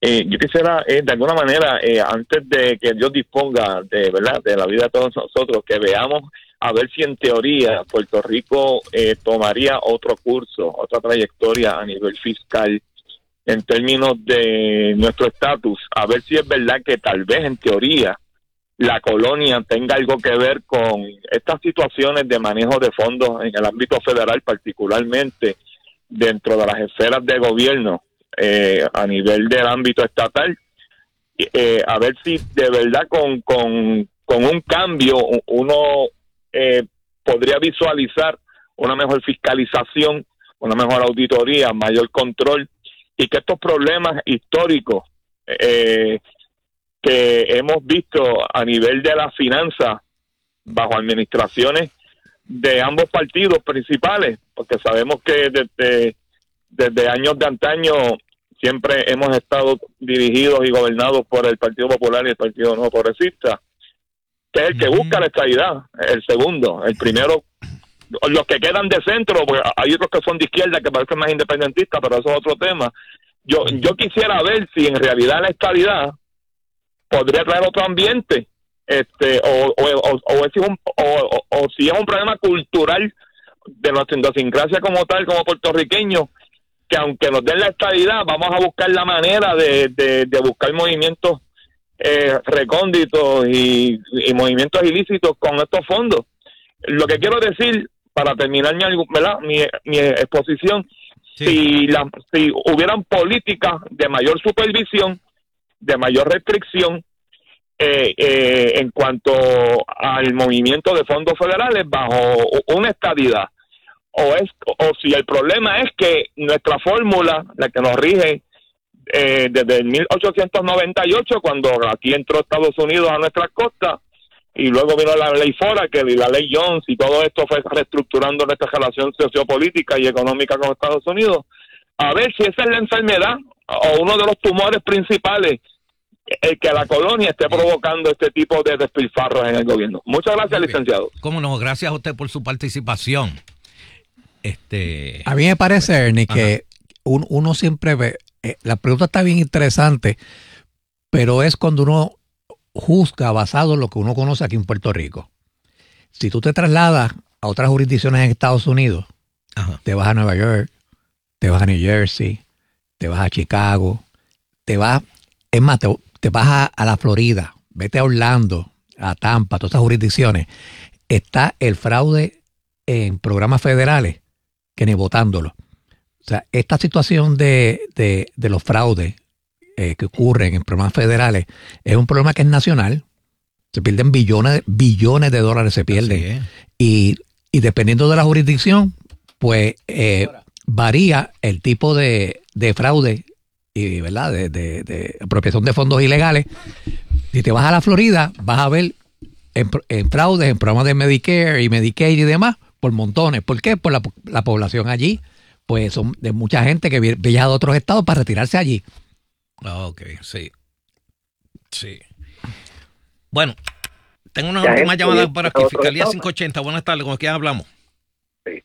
yo quisiera, de alguna manera, antes de que Dios disponga de verdad de la vida de todos nosotros, que veamos a ver si en teoría Puerto Rico tomaría otro curso, otra trayectoria a nivel fiscal en términos de nuestro estatus, a ver si es verdad que tal vez en teoría la colonia tenga algo que ver con estas situaciones de manejo de fondos en el ámbito federal, particularmente dentro de las esferas de gobierno a nivel del ámbito estatal, a ver si de verdad con un cambio uno podría visualizar una mejor fiscalización, una mejor auditoría, mayor control, y que estos problemas históricos que hemos visto a nivel de las finanzas bajo administraciones de ambos partidos principales, porque sabemos que desde años de antaño siempre hemos estado dirigidos y gobernados por el Partido Popular y el Partido Nuevo Progresista, que es el que busca la estabilidad, el segundo. El primero, los que quedan de centro, pues hay otros que son de izquierda que parecen más independentistas, pero eso es otro tema. Yo quisiera ver si en realidad la estabilidad podría traer otro ambiente, o si es un problema cultural de nuestra idiosincrasia como tal, como puertorriqueños, que aunque nos den la estabilidad, vamos a buscar la manera de buscar movimientos recónditos y movimientos ilícitos con estos fondos. Lo que quiero decir, para terminar mi exposición, si hubieran políticas de mayor supervisión, de mayor restricción en cuanto al movimiento de fondos federales bajo una estadidad, o si el problema es que nuestra fórmula, la que nos rige desde el 1898, cuando aquí entró Estados Unidos a nuestras costas, y luego vino la ley Fora, la ley Jones, y todo esto fue reestructurando nuestra relación sociopolítica y económica con Estados Unidos, a ver si esa es la enfermedad o uno de los tumores principales que la colonia esté provocando este tipo de despilfarros en el gobierno. Muchas gracias, licenciado. Cómo no, gracias a usted por su participación. A mí me parece, Ernie, que uno siempre ve, la pregunta está bien interesante, pero es cuando uno juzga basado en lo que uno conoce aquí en Puerto Rico. Si tú te trasladas a otras jurisdicciones en Estados Unidos, te vas a Nueva York, te vas a New Jersey, te vas a Chicago, te vas a la Florida, vete a Orlando, a Tampa, todas estas jurisdicciones, está el fraude en programas federales que ni votándolo. O sea, esta situación de los fraudes que ocurren en programas federales es un problema que es nacional. Se pierden billones de dólares, se pierden. Y dependiendo de la jurisdicción, pues varía el tipo de fraude y, ¿verdad?, de apropiación de fondos ilegales. Si te vas a la Florida, vas a ver en fraudes, en programas de Medicare y Medicaid y demás, por montones. ¿Por qué? Por la población allí, pues son de mucha gente que viaja de otros estados para retirarse allí. Ok, sí. Bueno, tengo una última llamada para aquí. Fiscalía 580, buenas tardes, ¿con quién hablamos? Sí.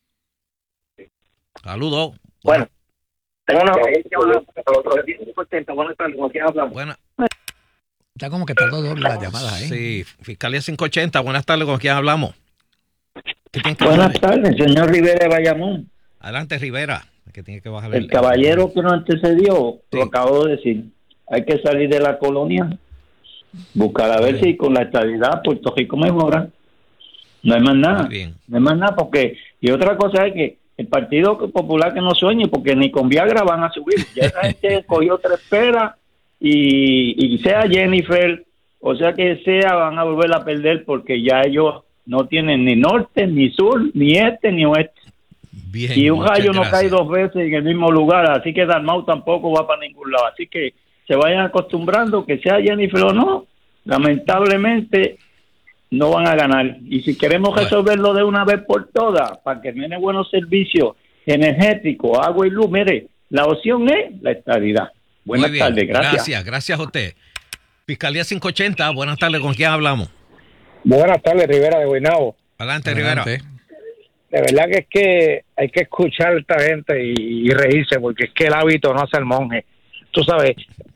Saludos. Bueno, tengo una llamada para 580, buenas tardes, ¿con quién hablamos? Buenas. Está como que está todo las llamadas ahí. Sí, Fiscalía 580, buenas tardes, ¿con quién hablamos? Buenas tardes, señor Rivera de Bayamón. Adelante, Rivera. Que tiene que bajar el caballero que nos antecedió, lo acabo de decir. Hay que salir de la colonia, buscar a ver si con la estabilidad Puerto Rico mejora. No hay más nada. No hay más nada, porque... Y otra cosa es que el Partido Popular que no sueñe, porque ni con Viagra van a subir. Ya esa gente cogió 3 peras y sea Jennifer, o sea que sea, van a volver a perder, porque ya ellos no tienen ni norte, ni sur, ni este, ni oeste. Bien, y un gallo no cae 2 veces en el mismo lugar, así que Dalmau tampoco va para ningún lado. Así que se vayan acostumbrando, que sea Jennifer o no, lamentablemente no van a ganar. Y si queremos resolverlo de una vez por todas, para que tiene buenos servicios energéticos, agua y luz, mire, la opción es la estabilidad. Buenas tardes, gracias a usted. Fiscalía 580, buenas tardes, ¿con quién hablamos? Buenas tardes, Rivera de Guaynabo. Adelante, Rivera. De verdad que es que hay que escuchar a esta gente y reírse, porque es que el hábito no hace el monje. Tú sabes,